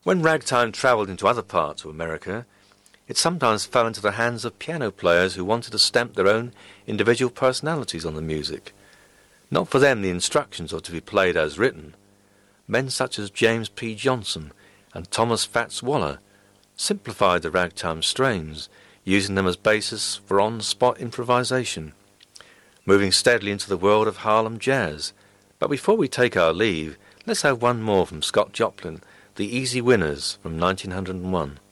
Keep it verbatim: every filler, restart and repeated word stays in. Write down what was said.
When ragtime travelled into other parts of America, it sometimes fell into the hands of piano players who wanted to stamp their own individual personalities on the music. Not for them the instructions are to be played as written. Men such as James P. Johnson and Thomas Fats Waller simplified the ragtime strains, using them as basis for on-the-spot improvisation, moving steadily into the world of Harlem jazz. But before we take our leave, let's have one more from Scott Joplin, The Easy Winners from nineteen oh one.